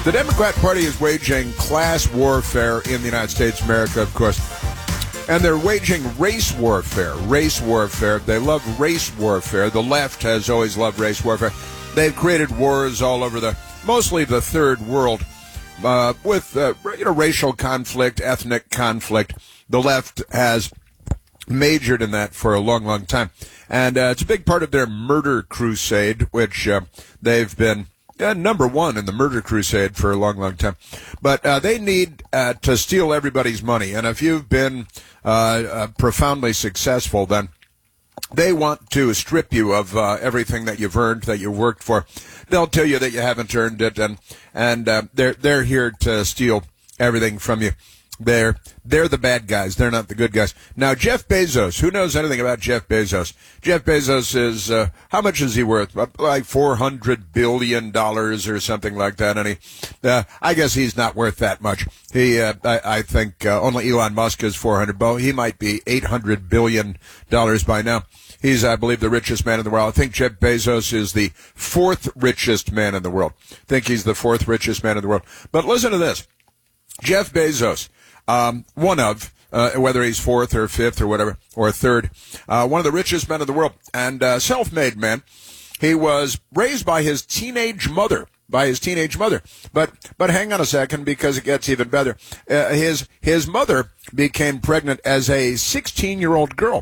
The Democrat Party is waging class warfare in the United States of America, of course. And they're waging race warfare. Race warfare. They love race warfare. The left has always loved race warfare. They've created wars all over mostly the third world, with racial conflict, ethnic conflict. The left has majored in that for a long, long time. And it's a big part of their murder crusade, which they've been number one in the murder crusade for a long, long time. But they need to steal everybody's money. And if you've been profoundly successful, then they want to strip you of everything that you've earned, that you've worked for. They'll tell you that you haven't earned it, and they're here to steal everything from you. They're the bad guys. They're not the good guys. Now, Jeff Bezos, who knows anything about Jeff Bezos? Jeff Bezos is, how much is he worth? Like $400 billion or something like that. And I guess he's not worth that much. I think only Elon Musk is $400 billion. He might be $800 billion by now. He's, I believe, the richest man in the world. I think Jeff Bezos is the fourth richest man in the world. I think he's the fourth richest man in the world. But listen to this. Jeff Bezos. One of, whether he's fourth or fifth or whatever, or third, one of the richest men in the world, and self-made man. He was raised by his teenage mother. But hang on a second, because it gets even better. His mother became pregnant as a 16-year-old girl.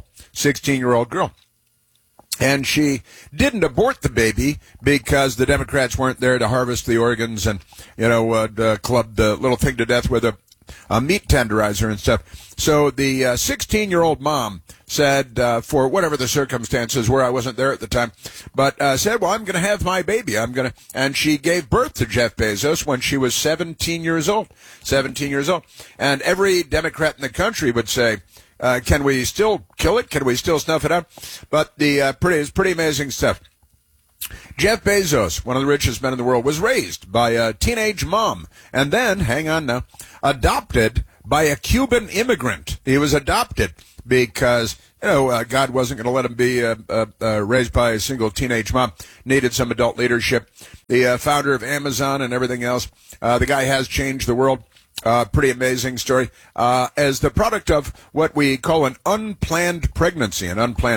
And she didn't abort the baby because the Democrats weren't there to harvest the organs and, club the little thing to death with a meat tenderizer and stuff. So the 16-year-old mom said, for whatever the circumstances were, I wasn't there at the time, but said, well, I'm going to have my baby. And she gave birth to Jeff Bezos when she was 17 years old. And every Democrat in the country would say, can we still kill it? Can we still snuff it out? But it's pretty amazing stuff. Jeff Bezos, one of the richest men in the world, was raised by a teenage mom and then, hang on now, adopted by a Cuban immigrant. He was adopted because, God wasn't going to let him be raised by a single teenage mom. Needed some adult leadership. The founder of Amazon and everything else. The guy has changed the world. Pretty amazing story. As the product of what we call an unplanned pregnancy.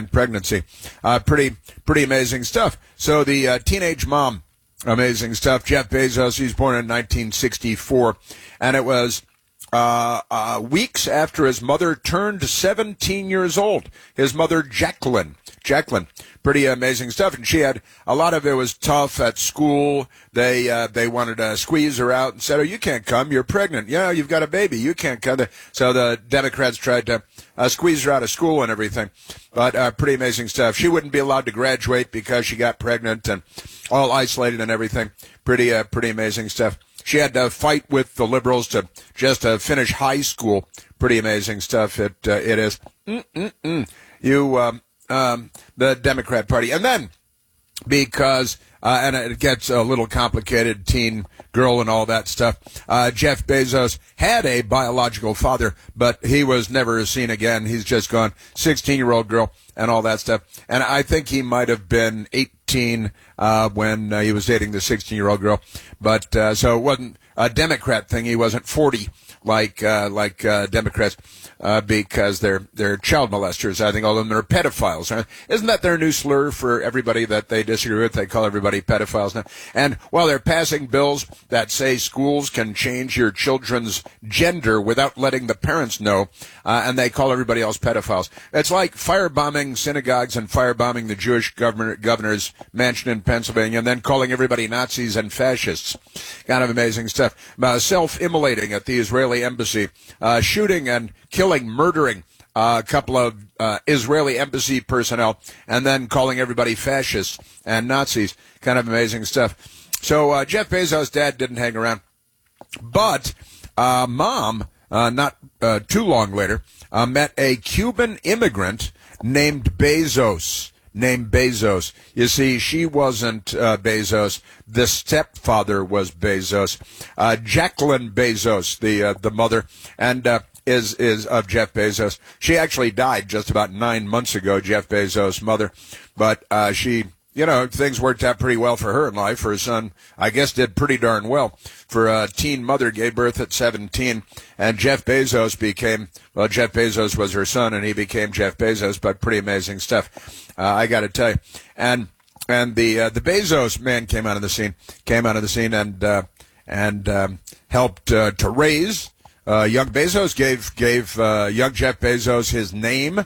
Pretty amazing stuff. So the teenage mom, amazing stuff. Jeff Bezos, he's born in 1964, and it was weeks after his mother turned 17 years old. His mother, Jacqueline. Pretty amazing stuff. And she had a lot of it was tough at school. They wanted to squeeze her out and said, oh, you can't come. You're pregnant. Yeah, you've got a baby. You can't come. So the Democrats tried to squeeze her out of school and everything. But pretty amazing stuff. She wouldn't be allowed to graduate because she got pregnant and all isolated and everything. Pretty amazing stuff. She had to fight with the liberals to just finish high school. Pretty amazing stuff. It is. The Democrat Party. And then, because, and it gets a little complicated, teen girl and all that stuff, Jeff Bezos had a biological father, but he was never seen again. He's just gone, 16-year-old girl and all that stuff. And I think he might have been 18 when he was dating the 16-year-old girl. But so it wasn't a Democrat thing. He wasn't 40 like Democrats. Because they're child molesters. I think all of them are pedophiles. Isn't that their new slur for everybody that they disagree with? They call everybody pedophiles now. And while they're passing bills that say schools can change your children's gender without letting the parents know, and they call everybody else pedophiles. It's like firebombing synagogues and firebombing the Jewish governor's mansion in Pennsylvania and then calling everybody Nazis and fascists. Kind of amazing stuff. Self-immolating at the Israeli embassy, shooting and murdering a couple of Israeli embassy personnel, and then calling everybody fascists and Nazis. Kind of amazing stuff. So Jeff Bezos' dad didn't hang around. But mom, not too long later, met a Cuban immigrant named Bezos. You see, she wasn't Bezos. The stepfather was Bezos. Jacqueline Bezos, the mother, and is of Jeff Bezos. She actually died just about 9 months ago, Jeff Bezos' mother, but she things worked out pretty well for her in life. Her son, I guess, did pretty darn well. For a teen mother, gave birth at 17, and Jeff Bezos Jeff Bezos was her son, and he became Jeff Bezos, but pretty amazing stuff, I got to tell you. And the Bezos man came out of the scene, and helped to raise young Bezos, gave young Jeff Bezos his name,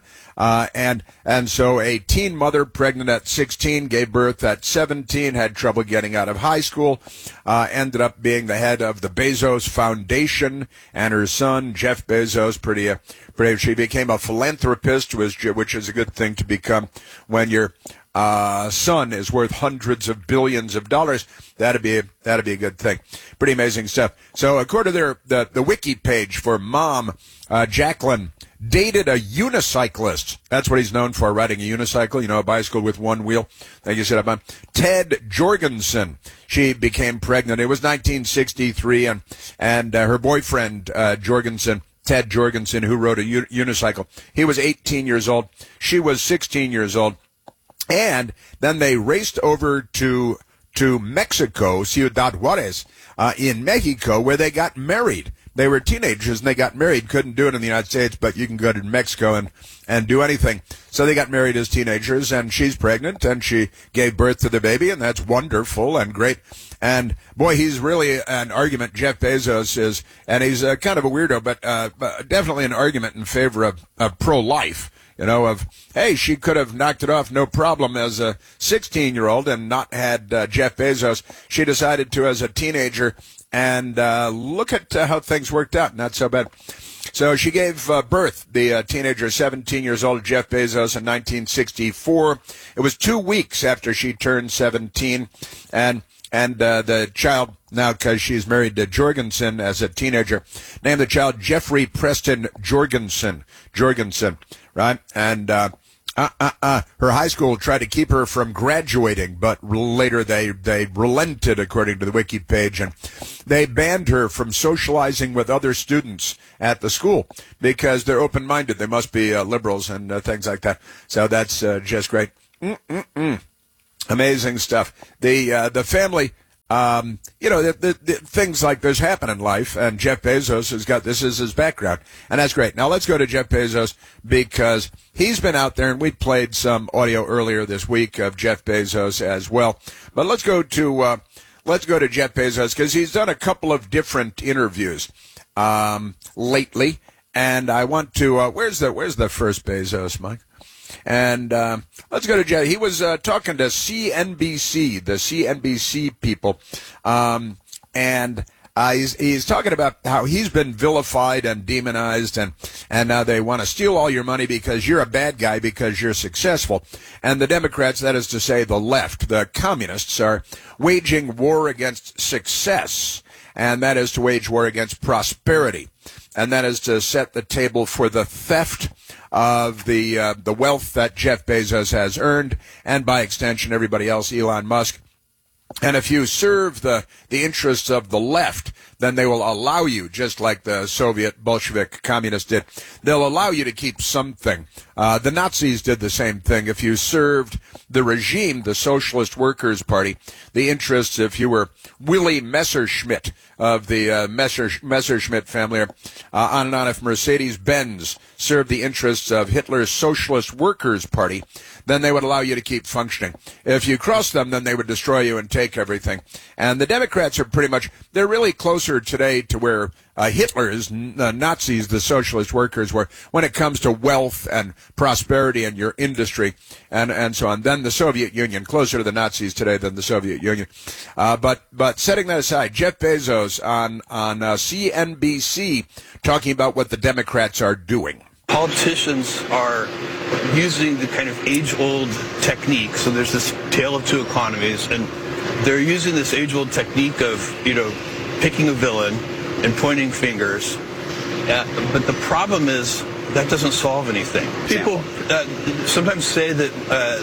and so a teen mother, pregnant at 16, gave birth at 17, had trouble getting out of high school, ended up being the head of the Bezos Foundation, and her son, Jeff Bezos, she became a philanthropist, which is a good thing to become when your son is worth hundreds of billions of dollars. That'd be a good thing. Pretty amazing stuff. So according to the wiki page for mom, Jacqueline dated a unicyclist. That's what he's known for, riding a unicycle, a bicycle with one wheel that you sit up on. Ted Jorgensen. She became pregnant. It was 1963, and her boyfriend, Ted Jorgensen, who rode a unicycle, he was 18 years old. She was 16 years old. And then they raced over to Mexico, Ciudad Juarez, in Mexico, where they got married. They were teenagers and they got married. Couldn't do it in the United States, but you can go to Mexico and do anything. So they got married as teenagers, and she's pregnant, and she gave birth to the baby, and that's wonderful and great. And boy, he's really an argument. Jeff Bezos is, and he's kind of a weirdo, but definitely an argument in favor of pro-life. Hey, she could have knocked it off no problem as a 16-year-old and not had Jeff Bezos. She decided to as a teenager, and look at how things worked out. Not so bad. So she gave birth, the teenager, 17 years old, Jeff Bezos, in 1964. It was 2 weeks after she turned 17, and the child, now because she's married to Jorgensen as a teenager, named the child Jeffrey Preston Jorgensen, right? And her high school tried to keep her from graduating, but later they relented, according to the wiki page, and they banned her from socializing with other students at the school because they're open-minded. They must be liberals and things like that. So that's just great. Amazing stuff. The family, the things like this happen in life, and Jeff Bezos has got this as his background, and that's great. Now let's go to Jeff Bezos, because he's been out there, and we played some audio earlier this week of Jeff Bezos as well. But let's go to Jeff Bezos, because he's done a couple of different interviews lately, and I want to where's the first Bezos, Mike? And let's go to Jeff. He was talking to CNBC, the CNBC people, and he's talking about how he's been vilified and demonized, and now they want to steal all your money because you're a bad guy because you're successful. And the Democrats, that is to say the left, the communists, are waging war against success, and that is to wage war against prosperity, and that is to set the table for the theft of the wealth that Jeff Bezos has earned, and by extension everybody else, Elon Musk. And if you serve the interests of the left, then they will allow you, just like the Soviet Bolshevik communists did, they'll allow you to keep something. The Nazis did the same thing. If you served the regime, the Socialist Workers' Party, the interests, if you were Willie Messerschmitt of the Messerschmitt family, on and on, if Mercedes-Benz served the interests of Hitler's Socialist Workers' Party, then they would allow you to keep functioning. If you crossed them, then they would destroy you and take everything. And the Democrats are they're really closer today to where Hitler's Nazis, the socialist workers, were when it comes to wealth and prosperity and your industry and so on. Then the Soviet Union, closer to the Nazis today than the Soviet Union. But setting that aside, Jeff Bezos on CNBC talking about what the Democrats are doing. Politicians are using the kind of age-old technique. So there's this tale of two economies, and they're using this age-old technique of, picking a villain and pointing fingers. But the problem is that doesn't solve anything. People sometimes say that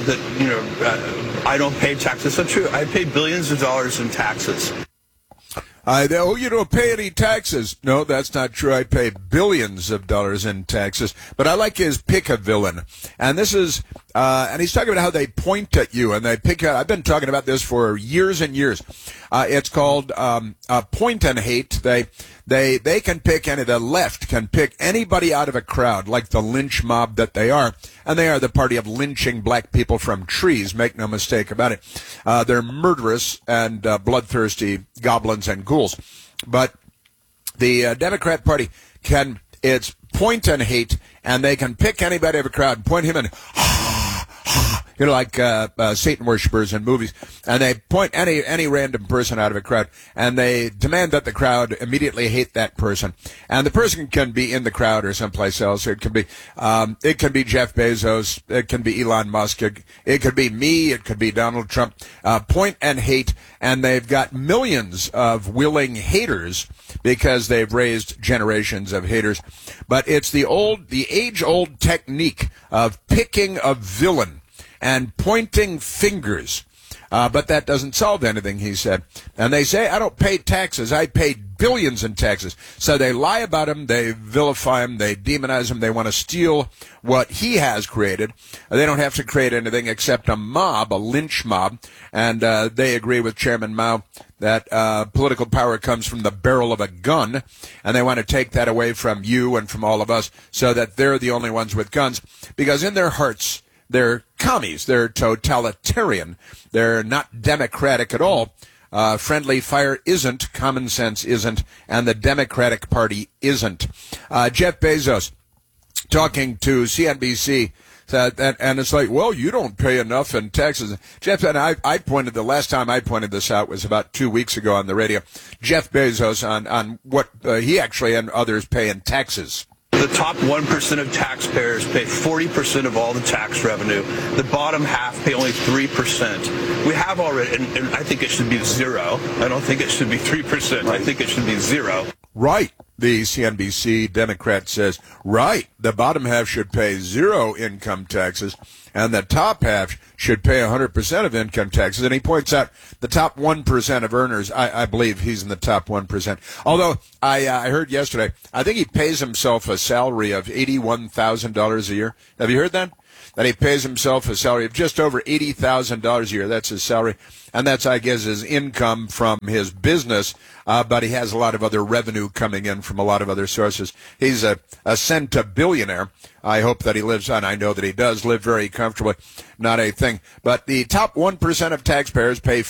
I don't pay taxes. That's not true. I pay billions of dollars in taxes. You don't pay any taxes. No, that's not true. I pay billions of dollars in taxes. But I like his pick a villain. And this is and he's talking about how they point at you and they pick out. I've been talking about this for years and years. It's called point and hate. They can pick the left can pick anybody out of a crowd, like the lynch mob that they are, and they are the party of lynching black people from trees. Make no mistake about it. They're murderous and bloodthirsty goblins and ghouls. But the Democrat Party it's point and hate, and they can pick anybody out of a crowd and point him and like Satan worshipers in movies, and they point any random person out of a crowd, and they demand that the crowd immediately hate that person. And the person can be in the crowd or someplace else. It can be Jeff Bezos. It can be Elon Musk. It could be me. It could be Donald Trump. Point and hate, and they've got millions of willing haters because they've raised generations of haters. But it's the age-old technique of picking a villain and pointing fingers. But that doesn't solve anything, he said. And they say, I don't pay taxes. I pay billions in taxes. So they lie about him. They vilify him. They demonize him. They want to steal what he has created. They don't have to create anything except a mob, a lynch mob. And they agree with Chairman Mao that political power comes from the barrel of a gun. And they want to take that away from you and from all of us so that they're the only ones with guns. Because in their hearts, they're commies. They're totalitarian. They're not democratic at all. Friendly fire isn't, common sense isn't, and the Democratic Party isn't. Jeff Bezos talking to CNBC, and it's like, well, you don't pay enough in taxes. Jeff, and the last time I pointed this out was about 2 weeks ago on the radio. Jeff Bezos on what he actually and others pay in taxes. The top 1% of taxpayers pay 40% of all the tax revenue. The bottom half pay only 3%. We have already, and I think it should be zero. I don't think it should be 3%. Right. I think it should be zero. Right. The CNBC Democrat says, right, the bottom half should pay zero income taxes, and the top half should pay 100% of income taxes. And he points out the top 1% of earners, I believe he's in the top 1%. Although I heard yesterday, I think he pays himself a salary of $81,000 a year. Have you heard that? That he pays himself a salary of just over $80,000 a year. That's his salary. And that's, I guess, his income from his business. But he has a lot of other revenue coming in from a lot of other sources. He's a centibillionaire. I hope that he lives on. I know that he does live very comfortably. Not a thing. But the top 1% of taxpayers pay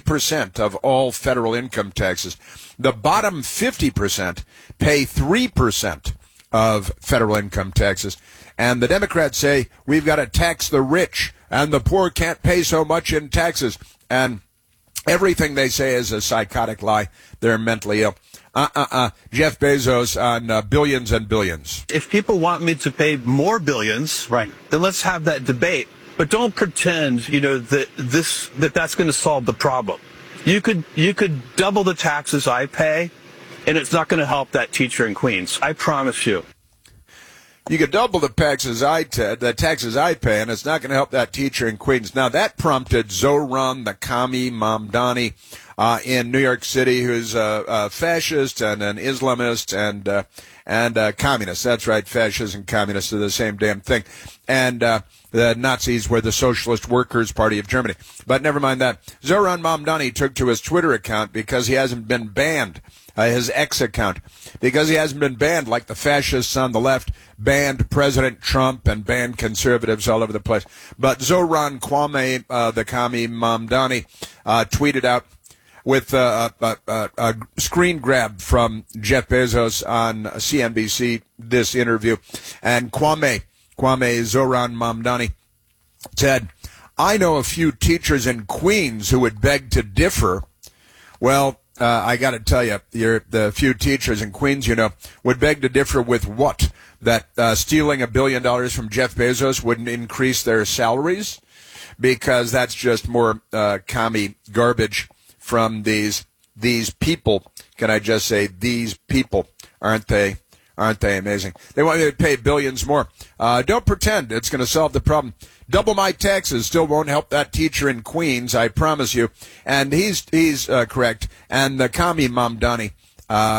40% of all federal income taxes. The bottom 50% pay 3% of federal income taxes. And the Democrats say we've got to tax the rich and the poor can't pay so much in taxes. And everything they say is a psychotic lie. They're mentally ill. Jeff Bezos on billions and billions. If people want me to pay more billions, right, then let's have that debate. But don't pretend, that that's going to solve the problem. You could double the taxes I pay, and it's not going to help that teacher in Queens. I promise you. You could double the taxes I pay, and it's not going to help that teacher in Queens. Now, that prompted Zohran, the commie Mamdani in New York City, who's a fascist and an Islamist and a communist. That's right, fascists and communists are the same damn thing. And the Nazis were the Socialist Workers' Party of Germany. But never mind that. Zohran Mamdani took to his Twitter account because he hasn't been banned. His X account, because he hasn't been banned like the fascists on the left banned President Trump and banned conservatives all over the place. But Zohran Kwame, the commie Mamdani, tweeted out with a screen grab from Jeff Bezos on CNBC, this interview. And Kwame Zohran Mamdani said, I know a few teachers in Queens who would beg to differ. Well, I got to tell you, the few teachers in Queens, would beg to differ with what? That stealing $1 billion from Jeff Bezos wouldn't increase their salaries? Because that's just more commie garbage from these people. Can I just say these people? Aren't they amazing? They want me to pay billions more. Don't pretend it's going to solve the problem. Double my taxes still won't help that teacher in Queens, I promise you. And he's correct. And the commie Mamdani,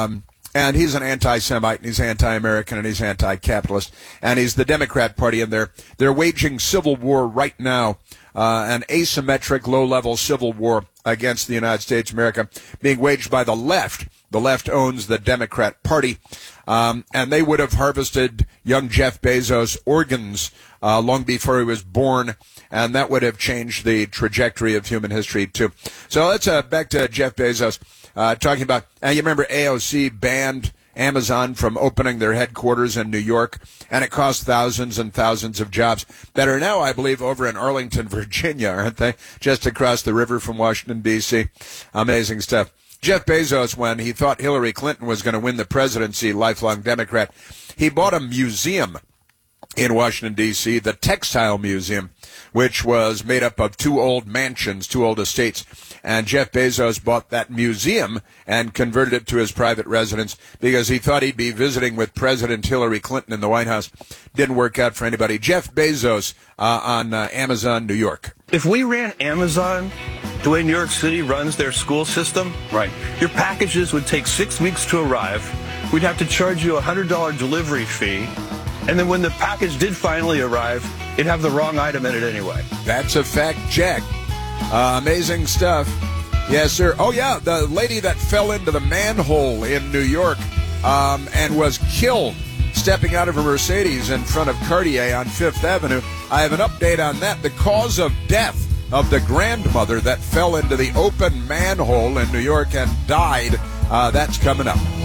And he's an anti-Semite, and he's anti-American, and he's anti-capitalist, and he's the Democrat Party, and they're waging civil war right now, an asymmetric, low-level civil war against the United States of America, being waged by the left. The left owns the Democrat Party, and they would have harvested young Jeff Bezos' organs long before he was born, and that would have changed the trajectory of human history, too. So let's back to Jeff Bezos, talking about, you remember AOC banned Amazon from opening their headquarters in New York, and it cost thousands and thousands of jobs that are now, I believe, over in Arlington, Virginia, aren't they? Just across the river from Washington, D.C. Amazing stuff. Jeff Bezos, when he thought Hillary Clinton was going to win the presidency, lifelong Democrat, he bought a museum in Washington, D.C., the Textile Museum, which was made up of two old mansions, two old estates. And Jeff Bezos bought that museum and converted it to his private residence because he thought he'd be visiting with President Hillary Clinton in the White House. Didn't work out for anybody. Jeff Bezos on Amazon, New York. If we ran Amazon the way New York City runs their school system, right, your packages would take 6 weeks to arrive. We'd have to charge you a $100 delivery fee. And then when the package did finally arrive, it'd have the wrong item in it anyway. That's a fact, Jack. Amazing stuff. Yes, sir. Oh, yeah, the lady that fell into the manhole in New York and was killed stepping out of a Mercedes in front of Cartier on Fifth Avenue. I have an update on that. The cause of death of the grandmother that fell into the open manhole in New York and died, that's coming up.